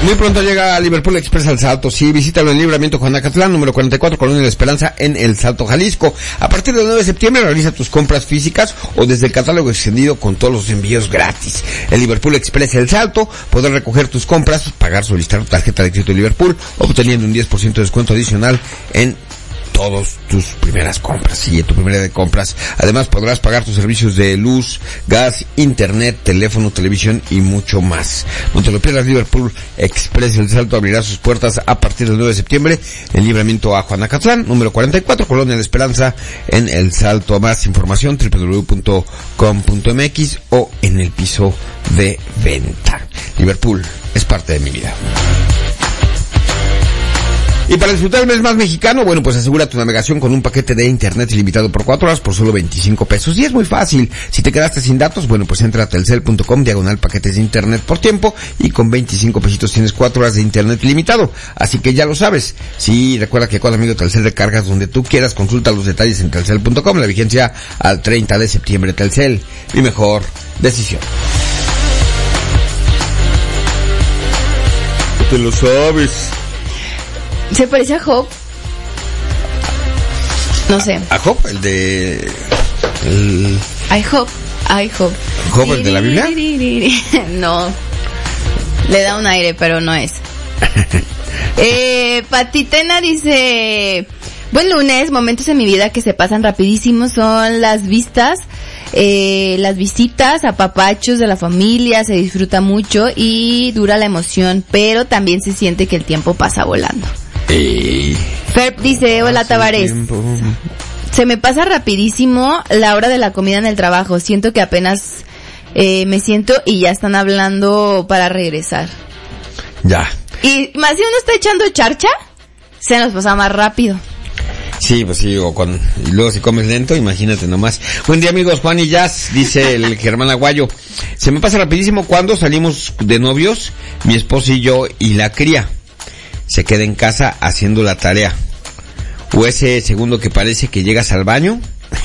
Muy pronto llega Liverpool Express al Salto. Sí, visítalo en Libramiento Juan Acatlán, número 44, Colonia de la Esperanza, en El Salto, Jalisco. A partir del 9 de septiembre realiza tus compras físicas o desde el catálogo extendido con todos los envíos gratis. El Liverpool Express El Salto, podrás recoger tus compras, pagar, solicitar tu tarjeta de crédito Liverpool, obteniendo un 10% de descuento adicional en todas tus primeras compras. Sí, tu primera de compras. Además podrás pagar tus servicios de luz, gas, internet, teléfono, televisión y mucho más. No te lo pierdas. Liverpool Express El Salto abrirá sus puertas a partir del 9 de septiembre en Libramiento a Juan Acatlán, número 44, Colonia de la Esperanza, en El Salto. Más información www.com.mx o en el piso de venta. Liverpool es parte de mi vida. Y para disfrutar el mes más mexicano, bueno, pues asegura tu navegación con un paquete de internet ilimitado por 4 horas por solo 25 pesos. Y es muy fácil. Si te quedaste sin datos, bueno, pues entra a telcel.com/paquetes de internet por tiempo y con 25 pesitos tienes 4 horas de internet ilimitado. Así que ya lo sabes. Sí, recuerda que con amigo Telcel recargas donde tú quieras. Consulta los detalles en telcel.com. La vigencia al 30 de septiembre. Telcel, mi mejor decisión. Te lo sabes. ¿Se parece a Job? No sé. ¿A Job? El de... Job. ¿Job el de la Biblia? No. Le da un aire, pero no es. Patitena dice... Buen lunes, momentos en mi vida que se pasan rapidísimo son las vistas, las visitas, apapachos de la familia, se disfruta mucho y dura la emoción, pero también se siente que el tiempo pasa volando. Ferb dice, hola Tavares, se me pasa rapidísimo la hora de la comida en el trabajo, siento que apenas me siento y ya están hablando para regresar. Ya. Y más si uno está echando charcha, se nos pasa más rápido. Sí, pues sí, y luego si comes lento, imagínate nomás. Buen día amigos, Juan y Jazz, dice el Germán Aguayo. Se me pasa rapidísimo cuando salimos de novios, mi esposo y yo y la cría. Se queda en casa haciendo la tarea. O ese segundo que parece que llegas al baño.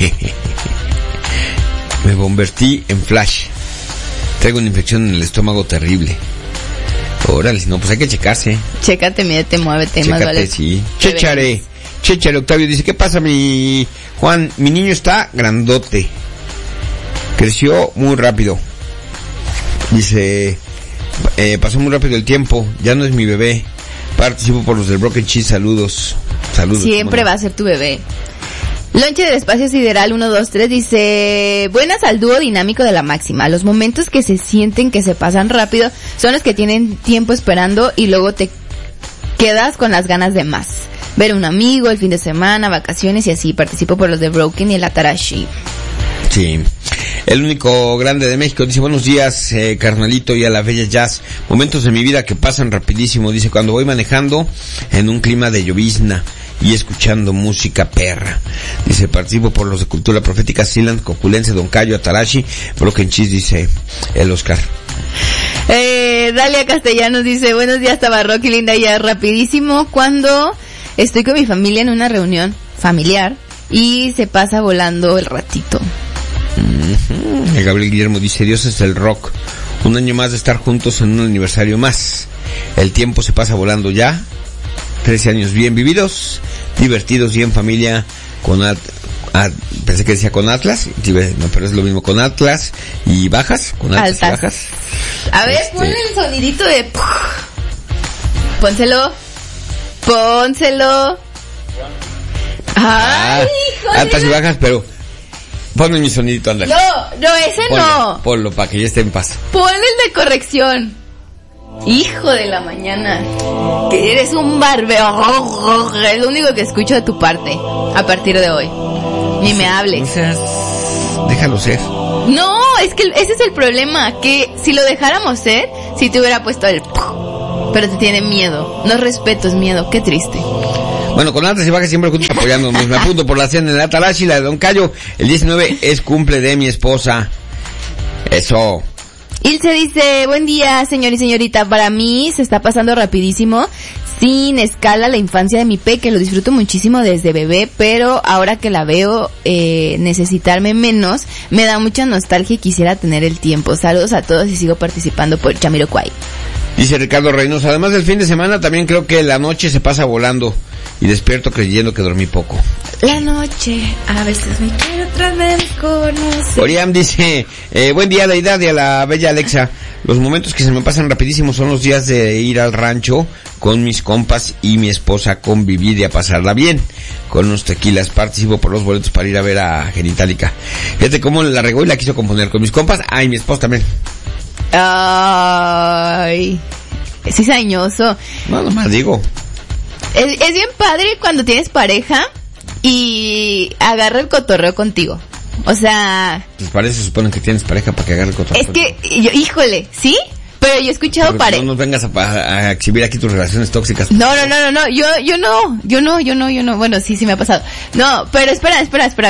Me convertí en Flash. Traigo una infección en el estómago terrible. Órale, no, pues hay que checarse. Chécate, mídete, muévete. Chécate, más vale. Sí. Chéchare, Octavio dice, ¿qué pasa mi Juan? Mi niño está grandote. Creció muy rápido. Dice, pasó muy rápido el tiempo. Ya no es mi bebé. Participo por los del Broken Cheese, saludos. Siempre va a ser tu bebé. Lonche del Espacio Sideral 123 dice, buenas al dúo dinámico de la máxima. Los momentos que se sienten que se pasan rápido son los que tienen tiempo esperando y luego te quedas con las ganas de más. Ver a un amigo, el fin de semana, vacaciones y así. Participo por los de Broken y el Atarashi. Sí. El único grande de México dice, buenos días, carnalito, y a la bella Jazz. Momentos de mi vida que pasan rapidísimo. Dice, cuando voy manejando en un clima de llovizna y escuchando música perra. Dice, participo por los de Cultura Profética, Silan, Coculense, Don Cayo, Atarashi, Broken Cheese, dice el Oscar. Dalia Castellanos dice, buenos días, Tabarroqui, linda ya, rapidísimo, cuando estoy con mi familia en una reunión familiar y se pasa volando el ratito. El Gabriel Guillermo dice, Dios es el rock. Un año más de estar juntos en un aniversario más. El tiempo se pasa volando ya. 13 años bien vividos, divertidos y en familia con pensé que decía con Atlas, no, pero es lo mismo con Atlas y bajas, con altas y bajas. A ver, ponle el sonidito de... Pónselo. Ay, híjole. Altas y bajas, pero... Ponme mi sonidito, ándale. No, ese no. Ponlo, para que ya esté en paz. Ponle el de corrección. Hijo de la mañana. Que eres un barbero. Es lo único que escucho de tu parte a partir de hoy. Ni me hables. No seas... Déjalo ser. No, es que ese es el problema. Que si lo dejáramos ser, si te hubiera puesto el... Pero te tiene miedo. No es respeto, es miedo. Qué triste. Bueno, con altas y bajas siempre juntos apoyándonos. Me apunto por la cena de Atalashi, la de Don Cayo. El 19 es cumple de mi esposa. Eso. Ilse dice, buen día, señor y señorita. Para mí se está pasando rapidísimo, sin escala, la infancia de mi peque. Lo disfruto muchísimo desde bebé, pero ahora que la veo necesitarme menos, me da mucha nostalgia y quisiera tener el tiempo. Saludos a todos y sigo participando por Jamiroquai. Dice Ricardo Reynoso, además del fin de semana, también creo que la noche se pasa volando y despierto creyendo que dormí poco. La noche, a veces me quiero, otras me conoce. Oriam dice, buen día, Deidad, y a la bella Alexa. Los momentos que se me pasan rapidísimo son los días de ir al rancho con mis compas y mi esposa a convivir y a pasarla bien. Con unos tequilas participo por los boletos para ir a ver a Genitalica. Fíjate cómo la regó y la quiso componer con mis compas. Y mi esposa también. Ay, es cizañoso. No, nomás digo. Es bien padre cuando tienes pareja y agarra el cotorreo contigo. O sea... Pues para eso se supone que tienes pareja, para que agarre el cotorreo. Es que, híjole, ¿sí? Pero yo he escuchado pareja... No nos vengas a exhibir aquí tus relaciones tóxicas. No, yo no. Bueno, sí me ha pasado. No, pero espera.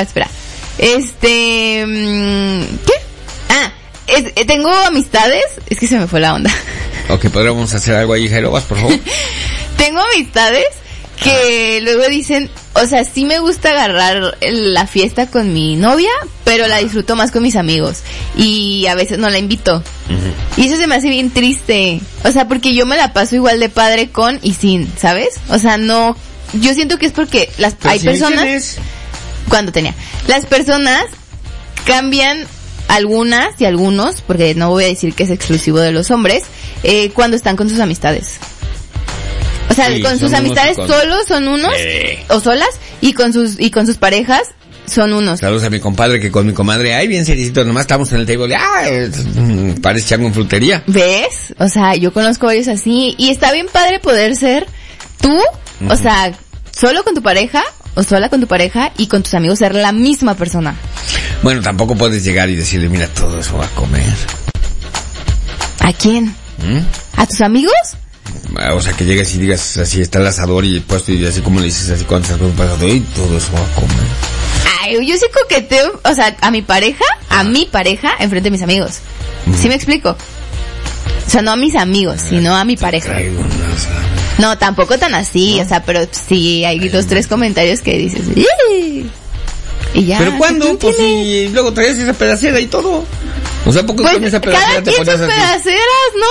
¿Qué? Tengo amistades, es que se me fue la onda. Ok, podríamos hacer algo ahí, Jairo, vas, por favor. Tengo amistades que luego dicen, o sea, sí me gusta agarrar la fiesta con mi novia, pero la disfruto más con mis amigos. Y a veces no la invito. Uh-huh. Y eso se me hace bien triste. O sea, porque yo me la paso igual de padre con y sin, ¿sabes? O sea, no... Yo siento que es porque hay personas... Cuando tenía. Las personas cambian... Algunas y algunos, porque no voy a decir que es exclusivo de los hombres, cuando están con sus amistades. O sea, sí, con sus amistades solos son unos, o solas, y con sus parejas son unos. Saludos a mi compadre, que con mi comadre, ay, bien seriecito, nomás estamos en el table, parece chango en frutería. ¿Ves? O sea, yo conozco varios así, y está bien padre poder ser tú, uh-huh. O sea, solo con tu pareja, o sola con tu pareja, y con tus amigos ser la misma persona. Bueno, tampoco puedes llegar y decirle, mira, todo eso va a comer. ¿A quién? ¿A tus amigos? O sea, que llegues y digas, así está el asador y puesto, y así como le dices, así cuando estás con un pasador, y todo eso va a comer. Ay, yo sí coqueteo, o sea, a mi pareja, enfrente de mis amigos. ¿Sí me explico? O sea, no a mis amigos, sino a mi pareja. No, tampoco tan así, ¿no? O sea, pero sí hay 2, 3 comentarios que dices, ¡Yee! Y ya. ¿Pero cuándo? Pues si luego traías esa pedacera y todo. O sea, ¿poco con esa pedacera te ponías así? Cada quien sus pedaceras, ¿no?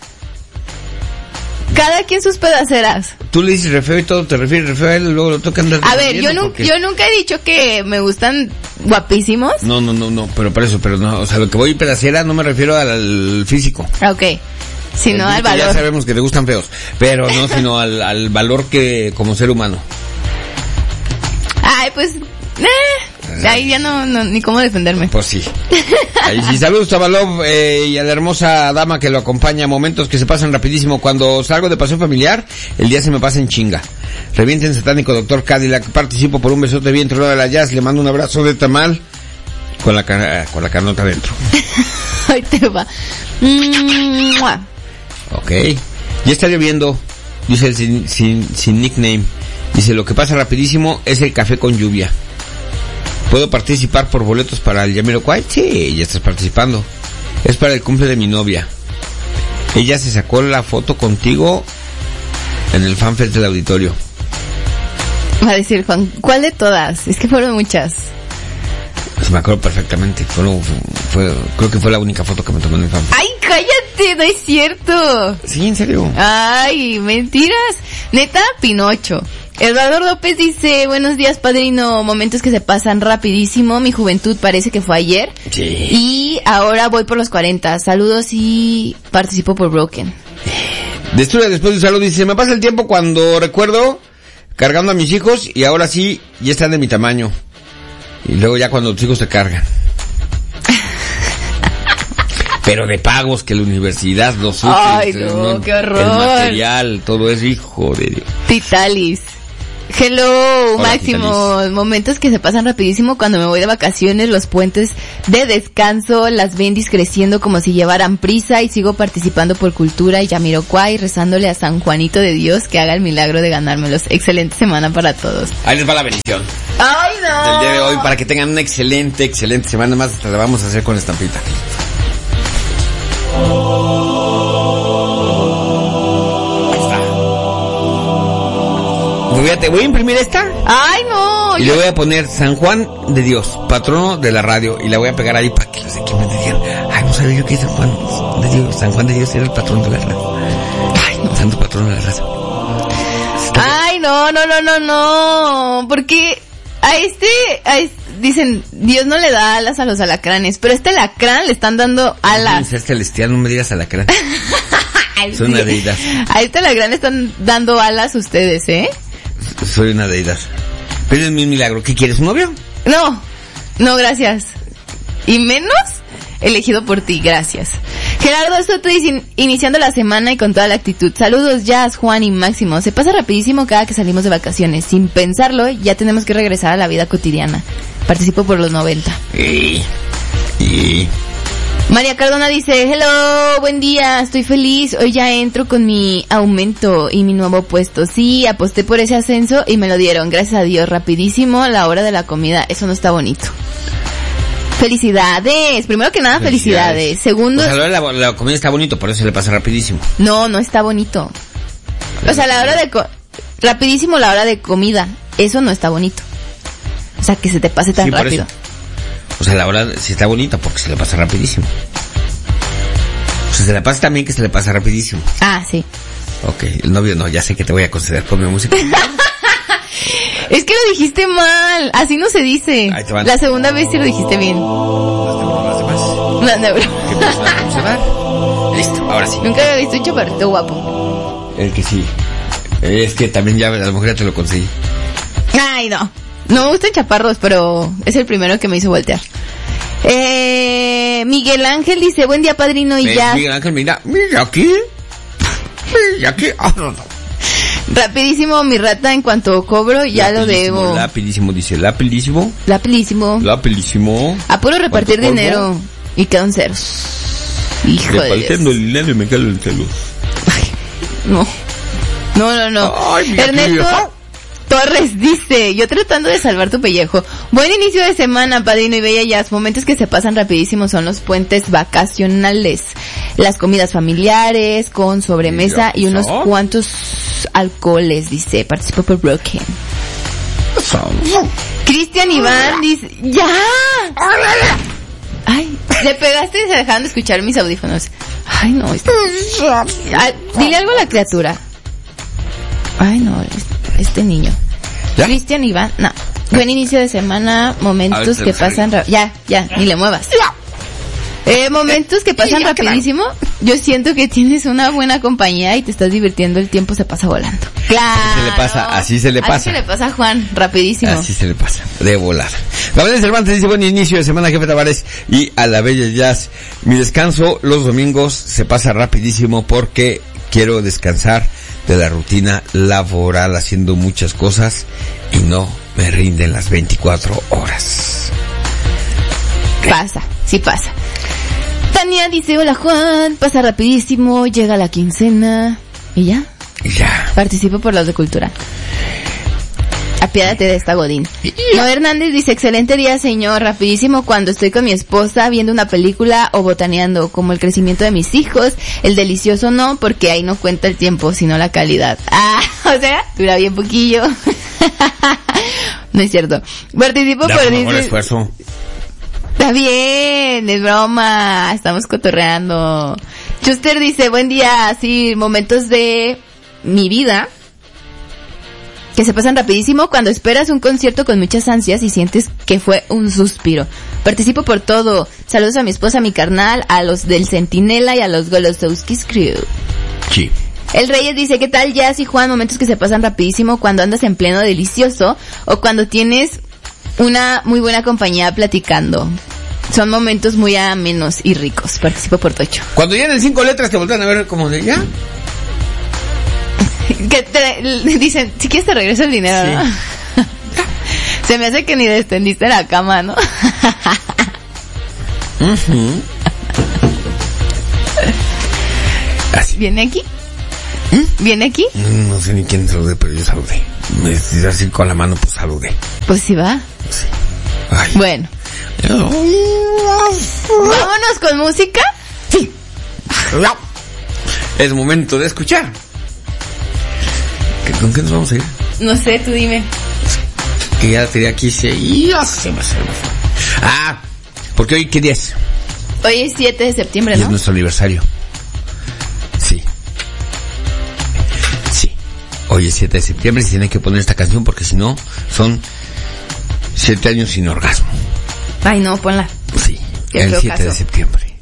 Cada quien sus pedaceras. Tú le dices re feo y todo, te refieres re feo a él, y luego lo toca andar. A ver, yo nunca he dicho que me gustan guapísimos. No, pero por eso, pero no, o sea, lo que voy pedacera no me refiero al físico. Ok. Sino al valor. Ya sabemos que te gustan feos, pero no, sino al valor que como ser humano. Ay, pues... ahí ya no ni cómo defenderme. Pues sí. Y saludos a Balov y a la hermosa dama que lo acompaña. Momentos que se pasan rapidísimo. Cuando salgo de paseo familiar, el día se me pasa en chinga. Revienten satánico, doctor Cadillac. Participo por un besote bien tronado de la jazz. Le mando un abrazo de tamal con la carnota adentro. Ahí te va. Ok. Ya está lloviendo, dice el sin nickname. Dice, lo que pasa rapidísimo es el café con lluvia. ¿Puedo participar por boletos para el Jamiroquai? Sí, ya estás participando. Es para el cumple de mi novia. Ella se sacó la foto contigo en el fanfest del auditorio. Va a decir, Juan, ¿cuál de todas? Es que fueron muchas. Pues me acuerdo perfectamente. Creo que fue la única foto que me tomé en el fanfest. ¡Ay, cállate! No es cierto. Sí, en serio. Ay, mentiras. Neta, Pinocho. Eduardo López dice, buenos días, padrino, momentos que se pasan rapidísimo, mi juventud parece que fue ayer. Sí. Y ahora voy por los 40, saludos y participo por Broken. Destruye después de un saludo, dice, me pasa el tiempo cuando recuerdo cargando a mis hijos y ahora sí, ya están de mi tamaño. Y luego ya cuando los hijos se cargan. Pero de pagos, que la universidad, los útiles, ay, no, qué horror. El material, todo es hijo de Dios. Titalis. Hello, hola, Máximo. Titalis. Momentos que se pasan rapidísimo cuando me voy de vacaciones, los puentes de descanso, las bendis creciendo como si llevaran prisa y sigo participando por Cultura y Jamiroquai, rezándole a San Juanito de Dios que haga el milagro de ganármelos. Excelente semana para todos. Ahí les va la bendición. Ay, no. Del día de hoy, para que tengan una excelente semana más, hasta la vamos a hacer con estampita. Fíjate, voy a imprimir esta. Ay, no. Y le voy a poner San Juan de Dios, patrono de la radio, y la voy a pegar ahí para que los de aquí me digan, ay, no sabía yo que San Juan de Dios era el patrón de la radio. santo patrón de la raza. Ay, no. Porque dicen, Dios no le da alas a los alacranes, pero este alacrán le están dando alas. Ser celestial, no me digas alacrán. Soy una deidad. A este alacrán le están dando alas ustedes, ¿eh? Soy una deidad. Pero es mi milagro. ¿Qué quieres, un novio? No, gracias. Y menos elegido por ti, gracias. Gerardo Soto dice, iniciando la semana y con toda la actitud. Saludos, Jazz, Juan y Máximo. Se pasa rapidísimo cada que salimos de vacaciones. Sin pensarlo, ya tenemos que regresar a la vida cotidiana. Participo por los 90. María Cardona dice, hello, buen día, estoy feliz, hoy ya entro con mi aumento y mi nuevo puesto. Sí, aposté por ese ascenso y me lo dieron, gracias a Dios, rapidísimo, la hora de la comida, eso no está bonito. Felicidades, primero que nada, felicidades. Segundo... O sea, la comida está bonito, por eso se le pasa rapidísimo. No está bonito. O sea, la hora de... rapidísimo la hora de comida, eso no está bonito. O sea, que se te pase tan rápido. O sea, la hora sí está bonita porque se le pasa rapidísimo. O sea, se le pasa también que se le pasa rapidísimo. Ah, sí. Ok, el novio no, ya sé que te voy a conceder. Ponme música. Es que lo dijiste mal, así no se dice. La segunda vez sí lo dijiste bien. Las neuronas. Listo, ahora sí. Nunca había visto un chaparrito guapo. El que sí. Es que también ya a lo mejor ya te lo conseguí. Ay, no. No me gustan chaparros, pero es el primero que me hizo voltear. Miguel Ángel dice, buen día, padrino, y ya. Miguel Ángel, mira aquí. No. Rapidísimo, mi rata, en cuanto cobro, ya lo debo. Lapidísimo, dice, lapidísimo. A puro repartir dinero. Y quedan ceros. Hijo de Dios. El dinero y me quedo en celos. No. Ay, Ernesto Torres dice, yo tratando de salvar tu pellejo. Buen inicio de semana, padrino y bella Jazz. Momentos que se pasan rapidísimo son los puentes vacacionales. Las comidas familiares con sobremesa y unos cuantos alcoholes, dice. Participo por Broken. Cristian Iván dice, ¡ya! Ay, le pegaste y se dejaron de escuchar mis audífonos. Ay, no. Dile algo a la criatura. Ay, no, este niño. ¿Ya? Cristian Iván, no. Buen inicio de semana, momentos que pasan... Ya, ni le muevas. Momentos que pasan rapidísimo. Yo siento que tienes una buena compañía y te estás divirtiendo, el tiempo se pasa volando. Claro. Así se le pasa. Así se le pasa a Juan, rapidísimo. Así se le pasa, de volar. Gabriel Cervantes dice, buen inicio de semana, jefe Tavares y a la bella Jazz. Mi descanso los domingos se pasa rapidísimo porque quiero descansar de la rutina laboral haciendo muchas cosas y no me rinden las 24 horas. Sí pasa. Tania dice, hola Juan, pasa rapidísimo, llega la quincena y ya. Participo por los de cultura. Apiádate de esta Godín. No Hernández dice, excelente día señor, rapidísimo cuando estoy con mi esposa viendo una película o botaneando, como el crecimiento de mis hijos, el delicioso no, porque ahí no cuenta el tiempo, sino la calidad. O sea, dura bien poquillo. No es cierto. Participo por dice... esfuerzo. Está bien, es broma, estamos cotorreando. Chuster dice, buen día, sí, momentos de mi vida que se pasan rapidísimo cuando esperas un concierto con muchas ansias y sientes que fue un suspiro. Participo por todo. Saludos a mi esposa, a mi carnal, a los del Centinela y a los Golosowskis Crew. Sí. El Reyes dice, ¿qué tal Jazz y Juan? Momentos que se pasan rapidísimo cuando andas en pleno delicioso o cuando tienes una muy buena compañía platicando. Son momentos muy amenos y ricos. Participo por Tocho. Cuando llegan 5 letras te voltean a ver como de ya. Que te dicen, si quieres te regreso el dinero, sí. ¿No? Se me hace que ni descendiste la cama, ¿no? Así. ¿Viene aquí? ¿Viene aquí? No sé ni quién saludé, pero yo saludé. Me decís así con la mano, pues saludé. Pues sí va. Sí. Ay. Bueno. ¿Vámonos con música? Sí. Es momento de escuchar. ¿Con qué nos vamos a ir? No sé, tú dime. Que ya tenía aquí porque hoy, ¿qué día es? Hoy es 7 de septiembre, ¿no? Y es nuestro aniversario. Sí. Hoy es 7 de septiembre y tienen que poner esta canción porque si no, son 7 años sin orgasmo. Ay, no, ponla. Sí, Qué el feo 7 caso. de septiembre.